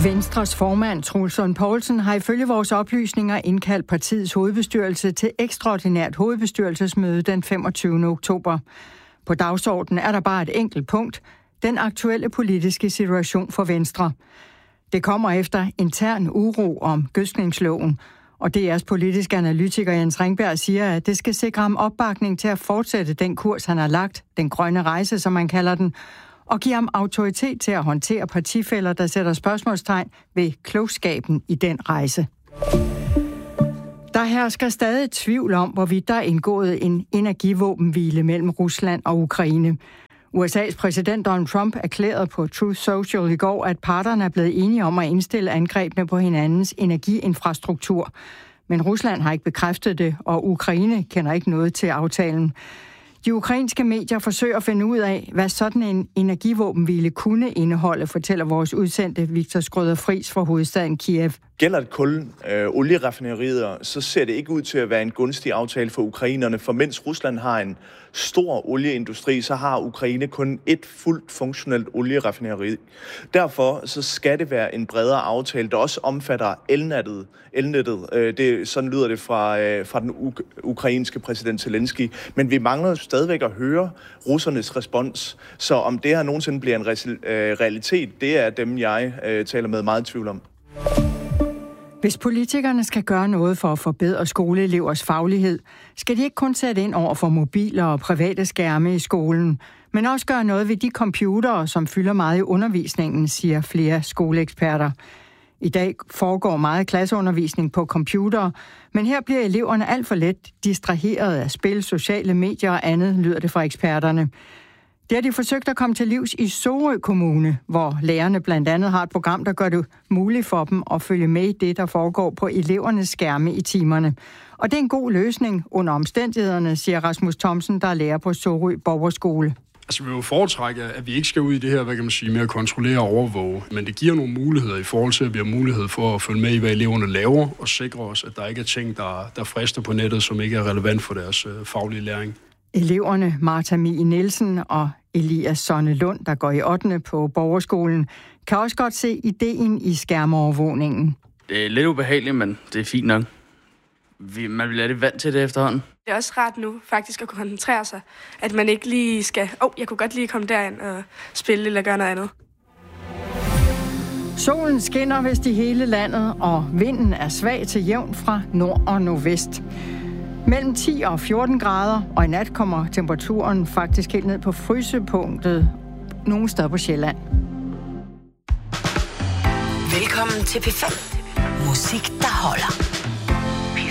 Venstres formand, Troels Lund Poulsen, har ifølge vores oplysninger indkaldt partiets hovedbestyrelse til ekstraordinært hovedbestyrelsesmøde den 25. oktober. På dagsordenen er der bare et enkelt punkt: den aktuelle politiske situation for Venstre. Det kommer efter intern uro om gødskningsloven, og DR's politiske analytiker Jens Ringberg siger, at det skal sikre ham opbakning til at fortsætte den kurs, han har lagt, den grønne rejse, som man kalder den, og give ham autoritet til at håndtere partifæller, der sætter spørgsmålstegn ved klogskaben i den rejse. Der hersker stadig tvivl om, hvorvidt der er indgået en energivåbenhvile mellem Rusland og Ukraine. USA's præsident Donald Trump erklærede på Truth Social i går, at parterne er blevet enige om at indstille angrebene på hinandens energiinfrastruktur. Men Rusland har ikke bekræftet det, og Ukraine kender ikke noget til aftalen. De ukrainske medier forsøger at finde ud af, hvad sådan en energivåbenhvile kunne indeholde, fortæller vores udsendte Victor Skrøder Friis fra hovedstaden Kiev. Gælder det olieraffinerier, så ser det ikke ud til at være en gunstig aftale for ukrainerne, for mens Rusland har en stor olieindustri, så har Ukraine kun et fuldt funktionelt olieraffineri. Derfor så skal det være en bredere aftale, der også omfatter elnettet. Sådan lyder det fra den ukrainske præsident Zelensky. Men vi mangler stadigvæk at høre russernes respons. Så om det her nogensinde bliver en realitet, det er dem, jeg taler med meget i tvivl om. Hvis politikerne skal gøre noget for at forbedre skoleelevers faglighed, skal de ikke kun sætte ind over for mobiler og private skærme i skolen, men også gøre noget ved de computere, som fylder meget i undervisningen, siger flere skoleeksperter. I dag foregår meget klasseundervisning på computere, men her bliver eleverne alt for let distraheret af spil, sociale medier og andet, lyder det fra eksperterne. Det har de forsøgt at komme til livs i Sorø Kommune, hvor lærerne blandt andet har et program, der gør det muligt for dem at følge med i det, der foregår på elevernes skærme i timerne. Og det er en god løsning under omstændighederne, siger Rasmus Thomsen, der er lærer på Sorø Borgerskole. Altså, vi vil jo foretrække, at vi ikke skal ud i det her, hvad kan man sige, med at kontrollere og overvåge. Men det giver nogle muligheder i forhold til, at vi har mulighed for at følge med i, hvad eleverne laver, og sikre os, at der ikke er ting, der frister på nettet, som ikke er relevant for deres faglige læring. Eleverne Martha Mie Nielsen og Elias Sonne Lund, der går i 8. på Borgerskolen, kan også godt se ideen i skærmovervågningen. Det er lidt ubehageligt, men det er fint nok. Man bliver lidt vant til det efterhånden. Det er også rart nu faktisk at kunne koncentrere sig, at man ikke lige skal, jeg kunne godt lige komme derind og spille eller gøre noget andet. Solen skinner vist i hele landet, og vinden er svag til jævn fra nord og nordvest. Mellem 10 og 14 grader, og i nat kommer temperaturen faktisk helt ned på frysepunktet nogle steder på Sjælland. Velkommen til P5. Musik, der holder.